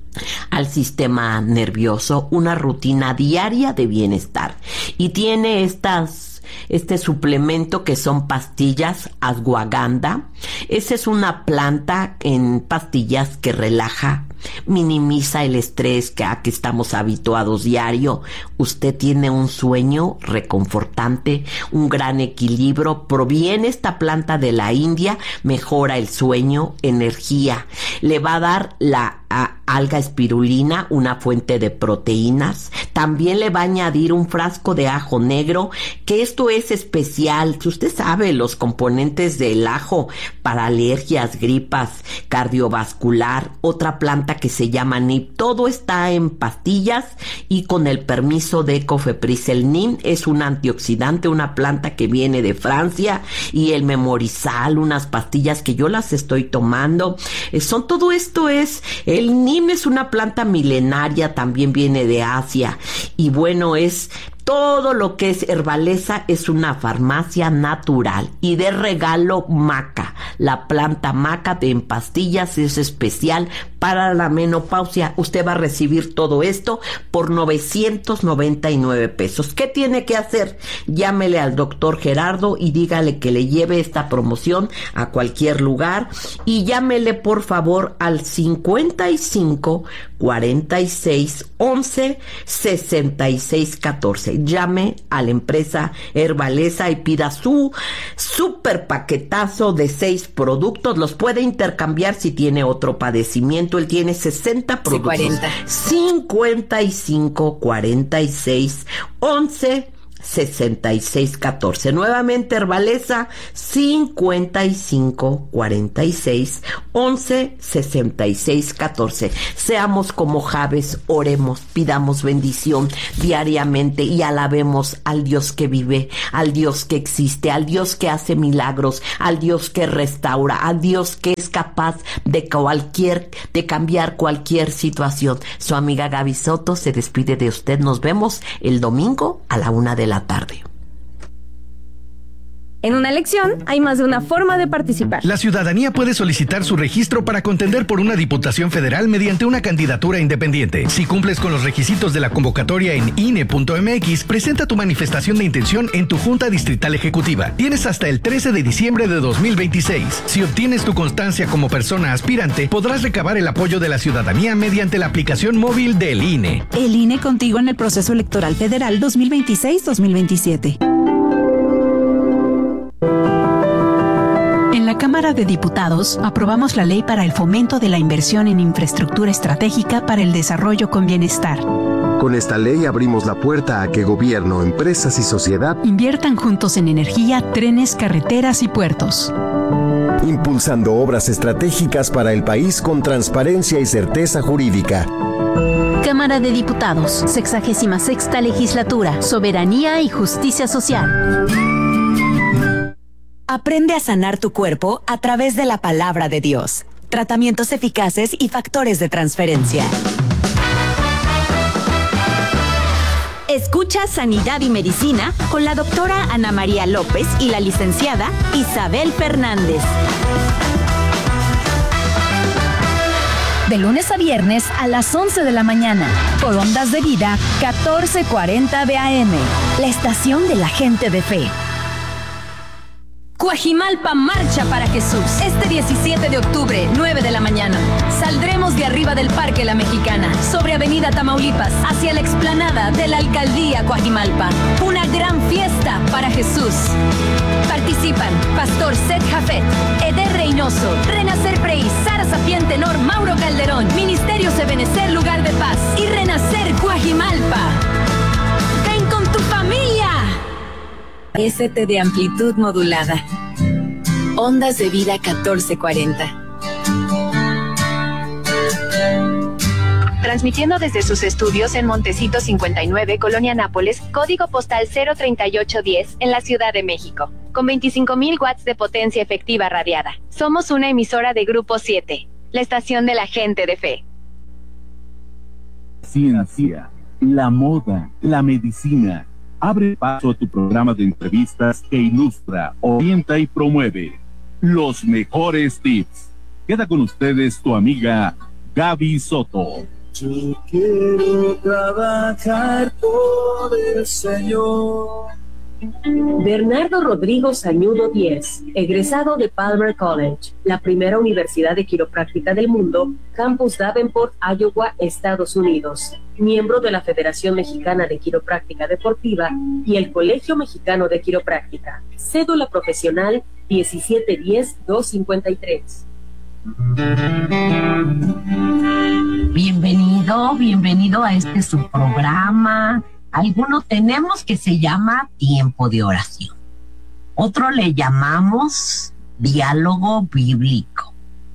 al sistema nervioso, una rutina diaria de bienestar, y tiene estas este suplemento que son pastillas ashwagandha. Esa es una planta en pastillas que relaja, minimiza el estrés que a que estamos habituados diario. Usted tiene un sueño reconfortante, un gran equilibrio. Proviene esta planta de la India, mejora el sueño, energía. Le va a dar la a, alga espirulina, una fuente de proteínas. También le va a añadir un frasco de ajo negro, que esto es especial. Si usted sabe los componentes del ajo para alergias, gripas, cardiovascular, otra planta que se llama N I M, todo está en pastillas y con el permiso de Cofepris. El N I M es un antioxidante, una planta que viene de Francia, y el Memorizal, unas pastillas que yo las estoy tomando. Eh, son todo esto es, el N I M es una planta milenaria, también viene de Asia, y bueno, es todo lo que es Herbaleza, es una farmacia natural. Y de regalo maca, la planta maca de en pastillas es especial para la menopausia. Usted va a recibir todo esto por novecientos noventa y nueve pesos. ¿Qué tiene que hacer? Llámele al doctor Gerardo y dígale que le lleve esta promoción a cualquier lugar, y llámele por favor al cincuenta y cinco, cuarenta y seis, once, sesenta y seis, catorce. Llame a la empresa Herbaleza y pida su super paquetazo de seis productos. Los puede intercambiar si tiene otro padecimiento. Él tiene sesenta productos. Sí, cuarenta. cincuenta y cinco, cuarenta y seis, once, sesenta y seis, catorce. Nuevamente Herbaleza, cincuenta y cinco, cuarenta y seis, once, sesenta y seis, catorce. Seamos como Jabes, oremos, pidamos bendición diariamente y alabemos al Dios que vive, al Dios que existe, al Dios que hace milagros, al Dios que restaura, al Dios que es capaz de cualquier, de cambiar cualquier situación. Su amiga Gaby Soto se despide de usted. Nos vemos el domingo a la una de la tarde. En una elección hay más de una forma de participar. La ciudadanía puede solicitar su registro para contender por una diputación federal mediante una candidatura independiente. Si cumples con los requisitos de la convocatoria en I N E punto M X, presenta tu manifestación de intención en tu Junta Distrital Ejecutiva. Tienes hasta el trece de diciembre de dos mil veintiséis. Si obtienes tu constancia como persona aspirante, podrás recabar el apoyo de la ciudadanía mediante la aplicación móvil del I N E. El I N E contigo en el proceso electoral federal dos mil veintiséis dos mil veintisiete. En la Cámara de Diputados aprobamos la ley para el fomento de la inversión en infraestructura estratégica para el desarrollo con bienestar. Con esta ley abrimos la puerta a que gobierno, empresas y sociedad inviertan juntos en energía, trenes, carreteras y puertos, impulsando obras estratégicas para el país con transparencia y certeza jurídica. Cámara de Diputados, sexagésima sexta legislatura, soberanía y justicia social. Aprende a sanar tu cuerpo a través de la palabra de Dios. Tratamientos eficaces y factores de transferencia. Escucha Sanidad y Medicina con la doctora Ana María López y la licenciada Isabel Fernández. De lunes a viernes a las once de la mañana, por Ondas de Vida catorce cuarenta B A M, la estación de la gente de fe. Coajimalpa marcha para Jesús. Este diecisiete de octubre, nueve de la mañana. Saldremos de arriba del Parque La Mexicana, sobre Avenida Tamaulipas, hacia la explanada de la Alcaldía Coajimalpa. Una gran fiesta para Jesús. Participan Pastor Seth Jafet, Eder Reynoso, Renacer Preis, Sara Sapien Tenor, Mauro Calderón, Ministerio Ebenecer Lugar de Paz y Renacer Coajimalpa. ¡Ven con tu familia! S T de amplitud modulada. Ondas de Vida catorce cuarenta. Transmitiendo desde sus estudios en Montecito cincuenta y nueve, Colonia Nápoles, código postal cero treinta y ocho diez, en la Ciudad de México, con veinticinco mil watts de potencia efectiva radiada. Somos una emisora de Grupo siete, la estación de la gente de fe. Ciencia, la moda, la medicina. Abre paso a tu programa de entrevistas que ilustra, orienta y promueve los mejores tips. Queda con ustedes tu amiga Gaby Soto. Yo quiero trabajar por el Señor. Bernardo Rodrigo Sañudo Díez, egresado de Palmer College, la primera universidad de quiropráctica del mundo, Campus Davenport, Iowa, Estados Unidos. Miembro de la Federación Mexicana de Quiropráctica Deportiva y el Colegio Mexicano de Quiropráctica. Cédula profesional diecisiete diez dos cincuenta y tres. Bienvenido, bienvenido a este su programa. Alguno tenemos que se llama Tiempo de Oración. Otro le llamamos Diálogo Bíblico.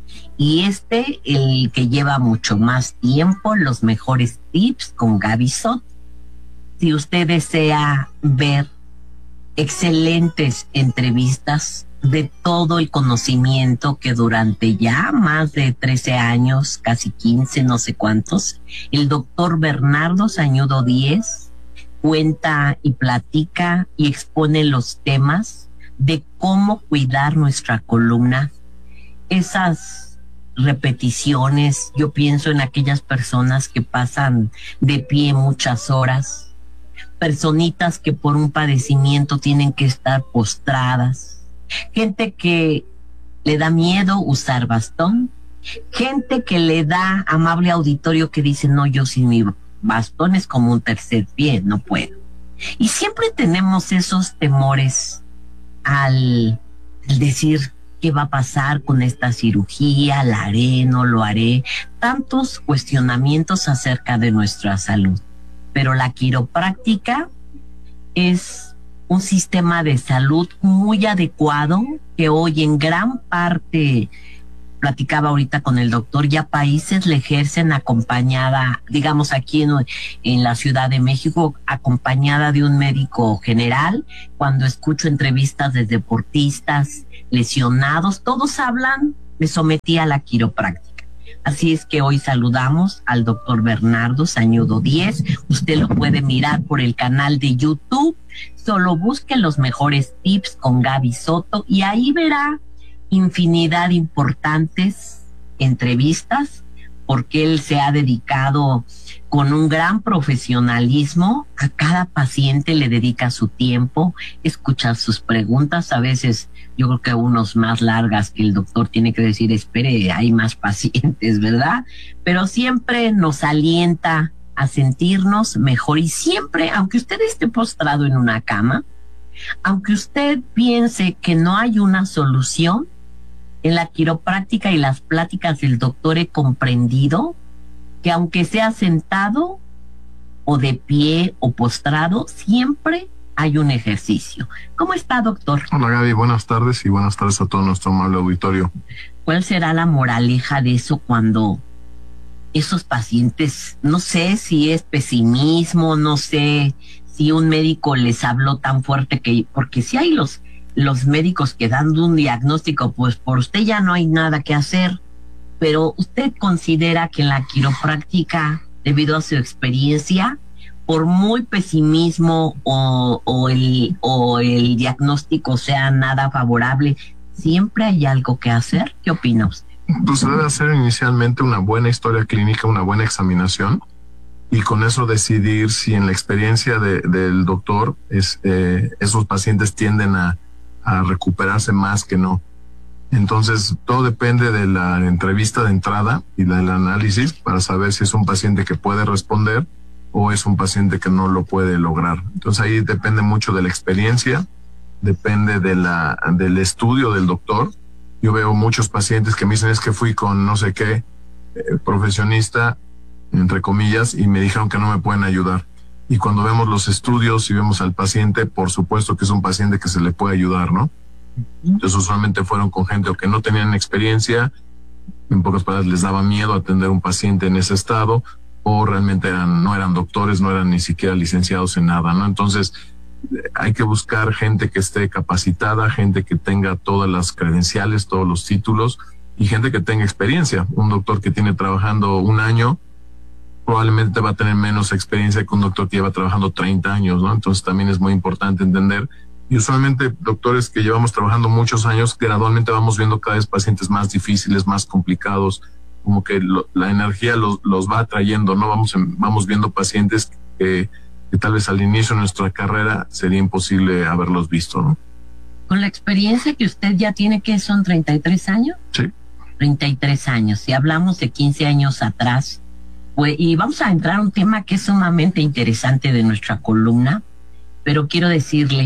Y este, el que lleva mucho más tiempo, Los Mejores Tips con Gaby Soto. Si usted desea ver excelentes entrevistas de todo el conocimiento que durante ya más de trece años, casi quince, no sé cuántos, el doctor Bernardo Sañudo Díez cuenta y platica y expone los temas de cómo cuidar nuestra columna. Esas repeticiones, yo pienso en aquellas personas que pasan de pie muchas horas, personitas que por un padecimiento tienen que estar postradas, gente que le da miedo usar bastón, gente que le da, amable auditorio, que dice, no, yo sin mi bastón es como un tercer pie, no puedo. Y siempre tenemos esos temores al, al decir, ¿qué va a pasar con esta cirugía? ¿La haré? ¿No lo haré? Tantos cuestionamientos acerca de nuestra salud. Pero la quiropráctica es un sistema de salud muy adecuado que hoy en gran parte, platicaba ahorita con el doctor, ya países le ejercen acompañada, digamos aquí en, en la Ciudad de México, acompañada de un médico general. Cuando escucho entrevistas de deportistas, lesionados, todos hablan, me sometí a la quiropráctica. Así es que hoy saludamos al doctor Bernardo Sañudo Díez. Usted lo puede mirar por el canal de YouTube. Solo busque Los Mejores Tips con Gaby Soto y ahí verá infinidad de importantes entrevistas, porque él se ha dedicado con un gran profesionalismo. A cada paciente le dedica su tiempo, escuchar sus preguntas, a veces yo creo que unos más largas que el doctor tiene que decir, espere, hay más pacientes, ¿verdad? Pero siempre nos alienta a sentirnos mejor y siempre, aunque usted esté postrado en una cama, aunque usted piense que no hay una solución, en la quiropráctica y las pláticas del doctor he comprendido que aunque sea sentado o de pie o postrado, siempre hay un ejercicio. ¿Cómo está, doctor? Hola, Gaby, buenas tardes y buenas tardes a todo nuestro amable auditorio. ¿Cuál será la moraleja de eso cuando esos pacientes, no sé si es pesimismo, no sé si un médico les habló tan fuerte que, porque si hay los, los médicos que dan un diagnóstico, pues por usted ya no hay nada que hacer, pero usted considera que en la quiropráctica, debido a su experiencia, por muy pesimismo o, o, el, o el diagnóstico sea nada favorable, siempre hay algo que hacer? ¿Qué opina usted? Pues se debe hacer inicialmente una buena historia clínica, una buena examinación, y con eso decidir si en la experiencia de, del doctor es, eh, esos pacientes tienden a, a recuperarse más que no. Entonces, todo depende de la entrevista de entrada y del análisis para saber si es un paciente que puede responder o es un paciente que no lo puede lograr. Entonces, ahí depende mucho de la experiencia, depende de la, del estudio del doctor. Yo veo muchos pacientes que me dicen, es que fui con no sé qué eh, profesionista, entre comillas, y me dijeron que no me pueden ayudar. Y cuando vemos los estudios y vemos al paciente, por supuesto que es un paciente que se le puede ayudar, ¿no? Entonces usualmente fueron con gente o que no tenían experiencia, en pocas palabras les daba miedo atender a un paciente en ese estado, o realmente eran, no eran doctores, no eran ni siquiera licenciados en nada, ¿no? Entonces hay que buscar gente que esté capacitada, gente que tenga todas las credenciales, todos los títulos, y gente que tenga experiencia. Un doctor que tiene trabajando un año probablemente va a tener menos experiencia que un doctor que lleva trabajando treinta años, ¿no? Entonces también es muy importante entender. Y usualmente doctores que llevamos trabajando muchos años, gradualmente vamos viendo cada vez pacientes más difíciles, más complicados, como que lo, la energía los, los va atrayendo, ¿no? Vamos, vamos viendo pacientes que, que tal vez al inicio de nuestra carrera sería imposible haberlos visto, ¿no? Con la experiencia que usted ya tiene, que son treinta y tres años. Sí. treinta y tres años. Si hablamos de quince años atrás, pues, y vamos a entrar a un tema que es sumamente interesante de nuestra columna, pero quiero decirle,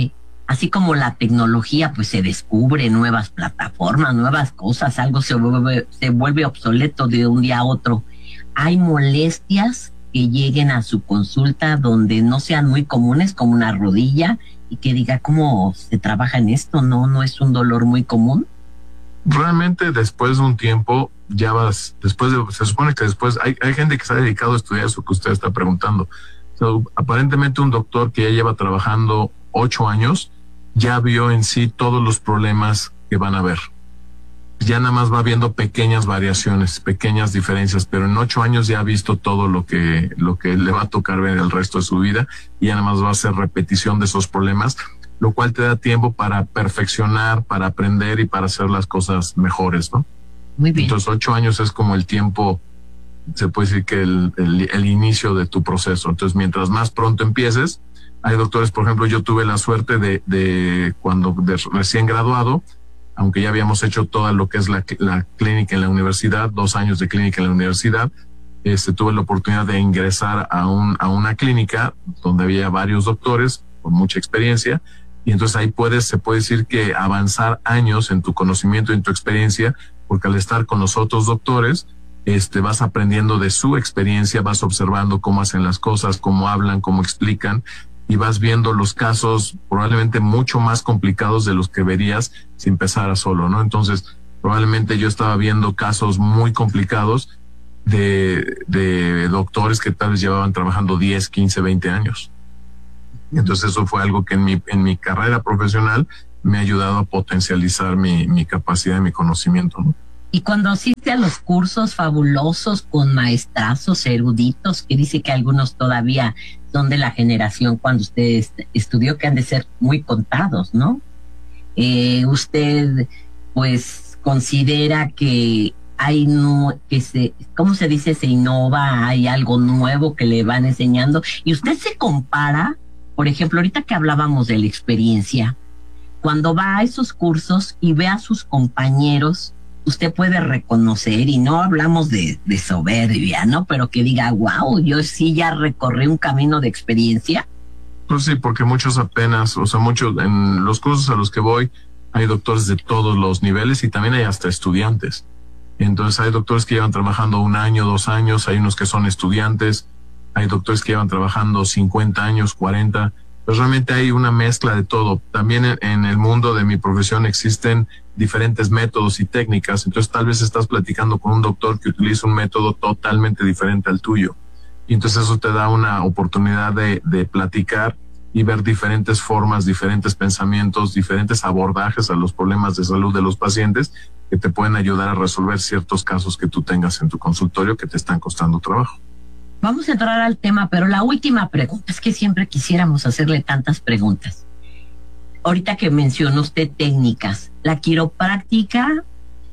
así como la tecnología, pues se descubre nuevas plataformas, nuevas cosas, algo se vuelve, se vuelve obsoleto de un día a otro. ¿Hay molestias que lleguen a su consulta donde no sean muy comunes, como una rodilla, y que diga cómo se trabaja en esto? ¿No, no es un dolor muy común? Realmente después de un tiempo ya vas, después de, se supone que después hay, hay gente que se ha dedicado a estudiar eso que usted está preguntando. So, aparentemente un doctor que ya lleva trabajando ocho años ya vio en sí todos los problemas que van a haber. Ya nada más va viendo pequeñas variaciones, pequeñas diferencias, pero en ocho años ya ha visto todo lo que, lo que le va a tocar ver el resto de su vida, y ya nada más va a hacer repetición de esos problemas, lo cual te da tiempo para perfeccionar, para aprender y para hacer las cosas mejores, ¿no? Muy bien. Entonces ocho años es como el tiempo, se puede decir que el, el, el inicio de tu proceso. Entonces mientras más pronto empieces, hay doctores, por ejemplo, yo tuve la suerte de, de cuando de recién graduado, aunque ya habíamos hecho toda lo que es la, la clínica en la universidad, dos años de clínica en la universidad, este, tuve la oportunidad de ingresar a, un, a una clínica donde había varios doctores con mucha experiencia, y entonces ahí puedes, se puede decir que avanzar años en tu conocimiento y en tu experiencia, porque al estar con los otros doctores, este, vas aprendiendo de su experiencia, vas observando cómo hacen las cosas, cómo hablan, cómo explican, y vas viendo los casos probablemente mucho más complicados de los que verías si empezaras solo, ¿no? Entonces, probablemente yo estaba viendo casos muy complicados de, de doctores que tal vez llevaban trabajando diez, quince, veinte años. Entonces eso fue algo que en mi, en mi carrera profesional me ha ayudado a potencializar mi, mi capacidad y mi conocimiento, ¿no? Y cuando asiste a los cursos fabulosos con maestrazos eruditos, que dice que algunos todavía son de la generación cuando usted estudió, que han de ser muy contados, ¿no? Eh, usted, pues, considera que hay, no, que se, ¿cómo se dice? Se innova, hay algo nuevo que le van enseñando. Y usted se compara, por ejemplo, ahorita que hablábamos de la experiencia, cuando va a esos cursos y ve a sus compañeros, usted puede reconocer, y no hablamos de, de soberbia, ¿no? Pero que diga, wow, yo sí ya recorrí un camino de experiencia. Pues sí, porque muchos apenas, o sea, muchos, en los cursos a los que voy, hay doctores de todos los niveles y también hay hasta estudiantes. Entonces hay doctores que llevan trabajando un año, dos años, hay unos que son estudiantes, hay doctores que llevan trabajando cincuenta años, cuarenta, pues realmente hay una mezcla de todo. También en, en el mundo de mi profesión existen diferentes métodos y técnicas, entonces tal vez estás platicando con un doctor que utiliza un método totalmente diferente al tuyo, y entonces eso te da una oportunidad de, de platicar y ver diferentes formas, diferentes pensamientos, diferentes abordajes a los problemas de salud de los pacientes que te pueden ayudar a resolver ciertos casos que tú tengas en tu consultorio que te están costando trabajo. Vamos a entrar al tema, pero la última pregunta, es que siempre quisiéramos hacerle tantas preguntas. Ahorita que mencionó usted técnicas, la quiropráctica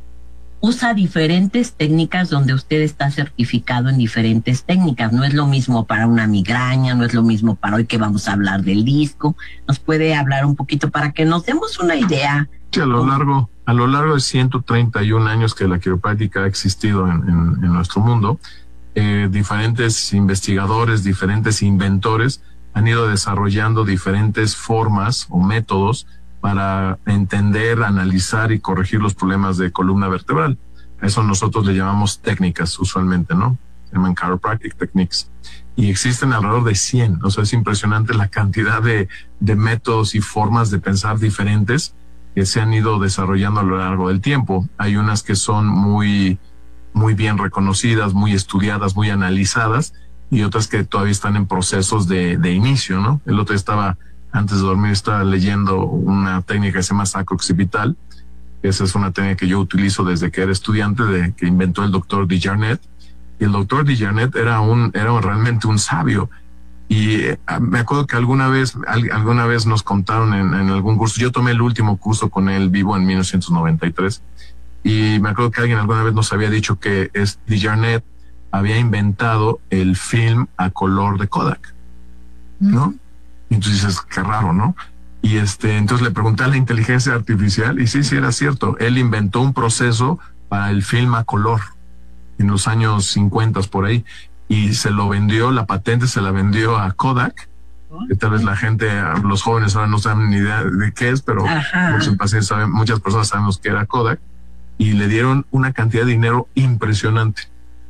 usa diferentes técnicas donde usted está certificado en diferentes técnicas. No es lo mismo para una migraña, no es lo mismo para hoy que vamos a hablar del disco. ¿Nos puede hablar un poquito para que nos demos una idea? Sí, a lo largo, a lo largo de ciento treinta y un años que la quiropráctica ha existido en, en, en nuestro mundo, eh, diferentes investigadores, diferentes inventores han ido desarrollando diferentes formas o métodos para entender, analizar y corregir los problemas de columna vertebral. A eso nosotros le llamamos técnicas usualmente, ¿no? Se llaman chiropractic techniques. Y existen alrededor de cien. O sea, es impresionante la cantidad de, de métodos y formas de pensar diferentes que se han ido desarrollando a lo largo del tiempo. Hay unas que son muy, muy bien reconocidas, muy estudiadas, muy analizadas, y otras que todavía están en procesos de, de inicio, ¿no? El otro estaba, antes de dormir, estaba leyendo una técnica que se llama sacro-occipital. Esa es una técnica que yo utilizo desde que era estudiante, de que inventó el doctor Desjarnais. Y el doctor Desjarnais era un, era realmente un sabio. Y eh, me acuerdo que alguna vez, al, alguna vez nos contaron en, en algún curso, yo tomé el último curso con él vivo en mil novecientos noventa y tres, y me acuerdo que alguien alguna vez nos había dicho que es Desjarnais había inventado el film a color de Kodak, ¿no? Mm. Y entonces dices, qué raro, ¿no? Y este, entonces le pregunté a la inteligencia artificial y sí, sí era cierto. Él inventó un proceso para el film a color en los años cincuenta por ahí, y se lo vendió, la patente se la vendió a Kodak, que tal vez la gente, los jóvenes ahora no saben ni idea de qué es, pero Ajá. muchos pacientes saben, muchas personas sabemos que era Kodak, y le dieron una cantidad de dinero impresionante.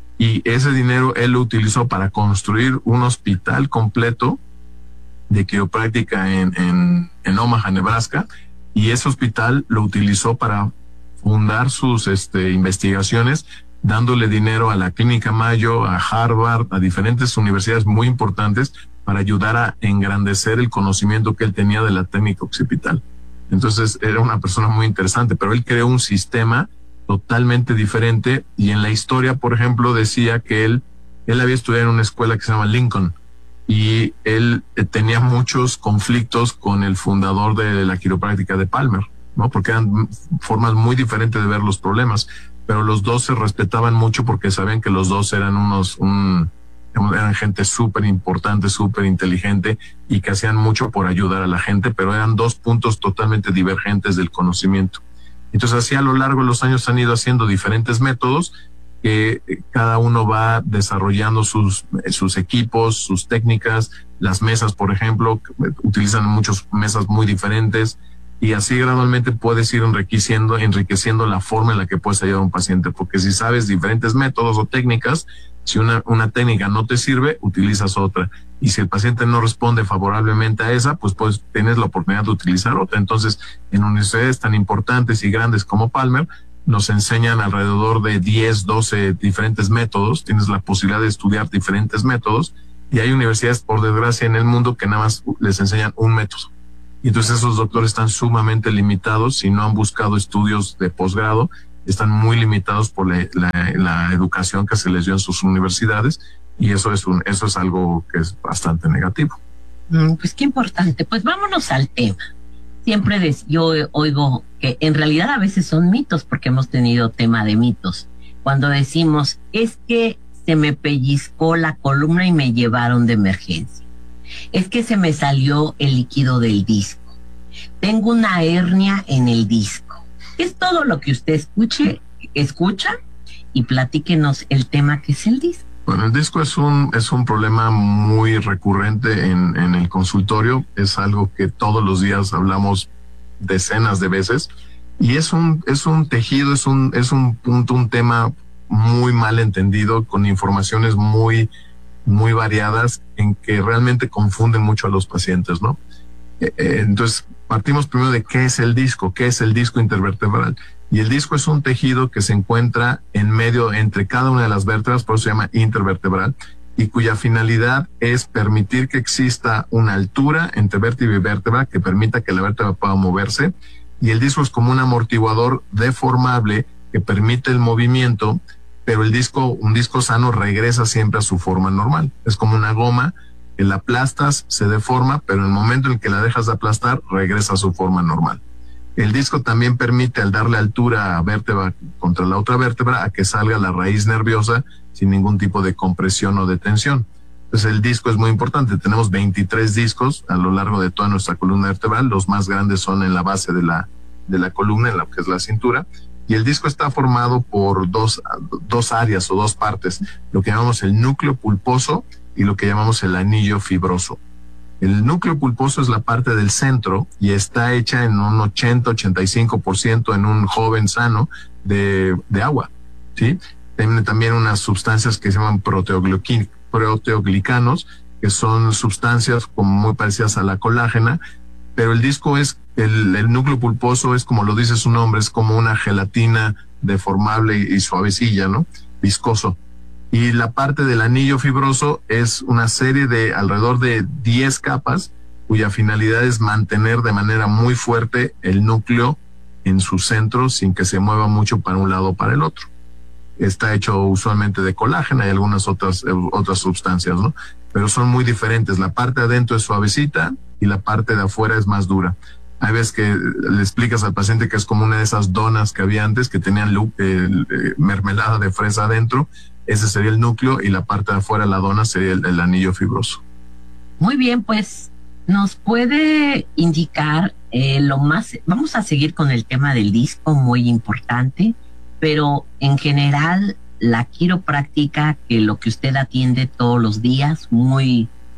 Y ese dinero él lo utilizó para construir un hospital completo de quiropráctica en, en, en Omaha, Nebraska, y ese hospital lo utilizó para fundar sus este, investigaciones, dándole dinero a la Clínica Mayo, a Harvard, a diferentes universidades muy importantes para ayudar a engrandecer el conocimiento que él tenía de la técnica occipital. Entonces era una persona muy interesante, pero él creó un sistema totalmente diferente, y en la historia, por ejemplo, decía que él, él había estudiado en una escuela que se llama Lincoln, y él eh, tenía muchos conflictos con el fundador de la quiropráctica de Palmer, ¿no? Porque eran formas muy diferentes de ver los problemas, pero los dos se respetaban mucho porque sabían que los dos eran unos, un, eran gente súper importante, súper inteligente, y que hacían mucho por ayudar a la gente, pero eran dos puntos totalmente divergentes del conocimiento. Entonces así a lo largo de los años han ido haciendo diferentes métodos, que cada uno va desarrollando sus, sus equipos, sus técnicas, las mesas, por ejemplo, utilizan muchas mesas muy diferentes, y así gradualmente puedes ir enriqueciendo, enriqueciendo la forma en la que puedes ayudar a un paciente, porque si sabes diferentes métodos o técnicas, si una, una técnica no te sirve, utilizas otra, y si el paciente no responde favorablemente a esa, pues, pues tienes la oportunidad de utilizar otra. Entonces, en universidades tan importantes y grandes como Palmer, nos enseñan alrededor de diez, doce diferentes métodos, tienes la posibilidad de estudiar diferentes métodos, y hay universidades, por desgracia, en el mundo que nada más les enseñan un método. Y entonces esos doctores están sumamente limitados, si no han buscado estudios de posgrado, están muy limitados por la, la, la educación que se les dio en sus universidades, y eso es un, eso es algo que es bastante negativo. Mm, pues qué importante. Pues vámonos al tema. Siempre des, yo oigo que en realidad a veces son mitos, porque hemos tenido tema de mitos. Cuando decimos, es que se me pellizcó la columna y me llevaron de emergencia. Es que se me salió el líquido del disco. Tengo una hernia en el disco. Es todo lo que usted escuche, escucha, y platíquenos el tema que es el disco. Bueno, el disco es un, es un problema muy recurrente en, en el consultorio. Es algo que todos los días hablamos decenas de veces. Y es un, es un tejido, es un, es un punto, un tema muy mal entendido, con informaciones muy, muy variadas, en que realmente confunden mucho a los pacientes, ¿no? Eh, eh, entonces, partimos primero de qué es el disco, qué es el disco intervertebral. Y el disco es un tejido que se encuentra en medio entre cada una de las vértebras, por eso se llama intervertebral, y cuya finalidad es permitir que exista una altura entre vértebra y vértebra que permita que la vértebra pueda moverse. Y el disco es como un amortiguador deformable que permite el movimiento, pero el disco, un disco sano, regresa siempre a su forma normal. Es como una goma que la aplastas, se deforma, pero en el momento en que la dejas de aplastar, regresa a su forma normal. El disco también permite, al darle altura a vértebra contra la otra vértebra, a que salga la raíz nerviosa sin ningún tipo de compresión o de tensión. Entonces el disco es muy importante. Tenemos veintitrés discos a lo largo de toda nuestra columna vertebral. Los más grandes son en la base de la, de la columna, en lo que es la cintura. Y el disco está formado por dos, dos áreas o dos partes, lo que llamamos el núcleo pulposo y lo que llamamos el anillo fibroso. El núcleo pulposo es la parte del centro y está hecha en un ochenta a ochenta y cinco por ciento en un joven sano de, de agua, ¿sí? Tiene también unas sustancias que se llaman proteoglicanos, que son sustancias como muy parecidas a la colágena, pero el disco es, el, el núcleo pulposo es, como lo dice su nombre, es como una gelatina deformable y, y suavecilla, ¿no? Viscoso. Y la parte del anillo fibroso es una serie de alrededor de diez capas, cuya finalidad es mantener de manera muy fuerte el núcleo en su centro sin que se mueva mucho para un lado o para el otro. Está hecho usualmente de colágeno y algunas otras, otras sustancias, ¿no? Pero son muy diferentes. La parte de adentro es suavecita y la parte de afuera es más dura. Hay veces que le explicas al paciente que es como una de esas donas que había antes, que tenían eh, eh, mermelada de fresa adentro. Ese sería el núcleo, y la parte de afuera, la dona, sería el, el anillo fibroso. Muy bien, pues nos puede indicar eh, lo más, vamos a seguir con el tema del disco, muy importante, pero en general la quiropráctica, que lo que usted atiende todos los días, muy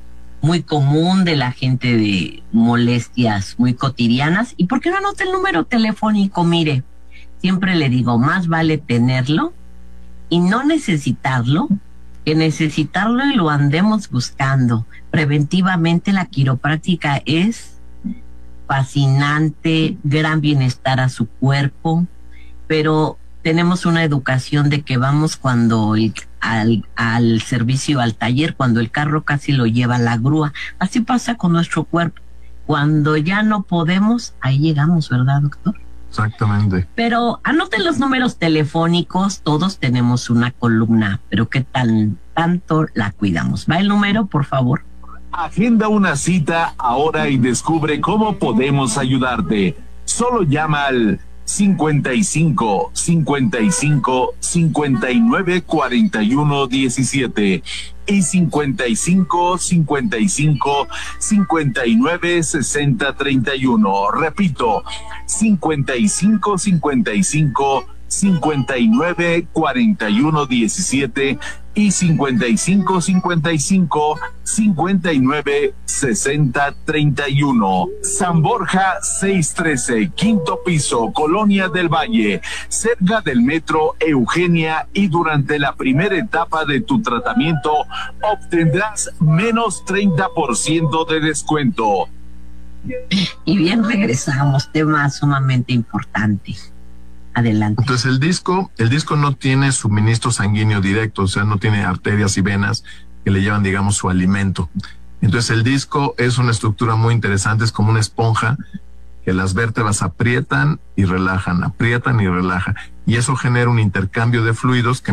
muy común de la gente de molestias muy cotidianas. ¿Y por qué no anota el número telefónico? Mire, siempre le digo, más vale tenerlo y no necesitarlo que necesitarlo y lo andemos buscando. Preventivamente la quiropráctica es fascinante, gran bienestar a su cuerpo, pero tenemos una educación de que vamos cuando el, al, al servicio, al taller, cuando el carro casi lo lleva la grúa. Así pasa con nuestro cuerpo. Cuando ya no podemos, ahí llegamos, ¿verdad, doctor? Exactamente. Pero anoten los números telefónicos, todos tenemos una columna, pero ¿qué tal tanto la cuidamos? ¿Va el número, por favor? Agenda una cita ahora y descubre cómo podemos ayudarte. Solo llama al cincuenta y cinco, cincuenta y cinco, cincuenta y nueve, cuarenta y uno, diecisiete y cincuenta y cinco, cincuenta y cinco, cincuenta y nueve, sesenta, treinta y uno. Repito, cincuenta y cinco, cincuenta y cinco, cincuenta y nueve, cuarenta y uno, diecisiete y cincuenta y cinco, cincuenta y cinco, cincuenta y nueve, sesenta, treinta y uno. San Borja seiscientos trece, quinto piso, Colonia del Valle, cerca del metro Eugenia, y durante la primera etapa de tu tratamiento obtendrás menos treinta por ciento de descuento. Y bien, regresamos, tema sumamente importante. Adelante. Entonces el disco, el disco no tiene suministro sanguíneo directo, o sea, no tiene arterias y venas que le llevan, digamos, su alimento. Entonces el disco es una estructura muy interesante, es como una esponja que las vértebras aprietan y relajan, aprietan y relajan. Y eso genera un intercambio de fluidos que